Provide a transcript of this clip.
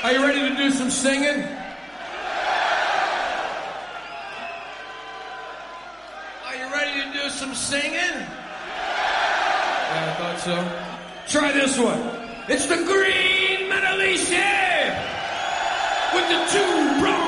Are you ready to do some singing? Are you ready to do some singing? Yeah, I thought so. Try this one. It's the Green Metallice with the two bronze.